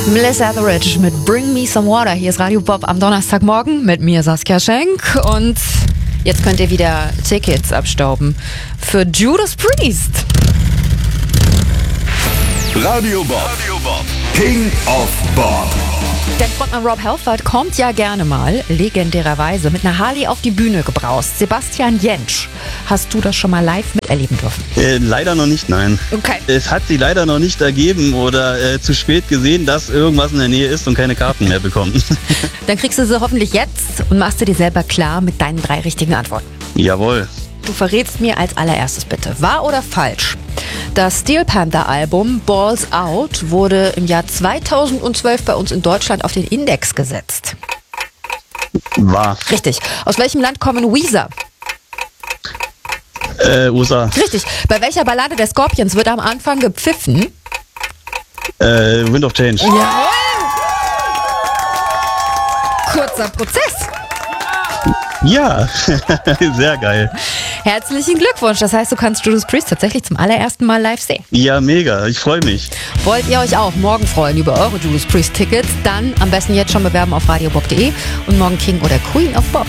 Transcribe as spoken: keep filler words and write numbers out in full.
Melissa Etheridge mit Bring Me Some Water. Hier ist Radio Bob am Donnerstagmorgen mit mir, Saskia Schenk. Und jetzt könnt ihr wieder Tickets abstauben für Judas Priest. Radio Bob, Radio Bob. King of Bob. Der Frontmann Rob Halford kommt ja gerne mal, legendärerweise, mit einer Harley auf die Bühne gebraust. Sebastian Jentsch, hast du das schon mal live miterleben dürfen? Äh, leider noch nicht, nein. Okay. Es hat sie leider noch nicht ergeben oder äh, zu spät gesehen, dass irgendwas in der Nähe ist und keine Karten mehr bekommen. Dann kriegst du sie hoffentlich jetzt und machst du dir selber klar mit deinen drei richtigen Antworten. Jawohl. Du verrätst mir als allererstes bitte, wahr oder falsch? Das Steel Panther Album Balls Out wurde im Jahr zweitausendzwölf bei uns in Deutschland auf den Index gesetzt. Wahr. Richtig. Aus welchem Land kommen Weezer? Äh, U S A. Richtig. Bei welcher Ballade der Scorpions wird am Anfang gepfiffen? Äh, Wind of Change. Jawohl! Kurzer Prozess. Ja, sehr geil. Herzlichen Glückwunsch. Das heißt, du kannst Judas Priest tatsächlich zum allerersten Mal live sehen. Ja, mega. Ich freue mich. Wollt ihr euch auch morgen freuen über eure Judas Priest Tickets? Dann am besten jetzt schon bewerben auf radiobob punkt de und morgen King oder Queen of Bob.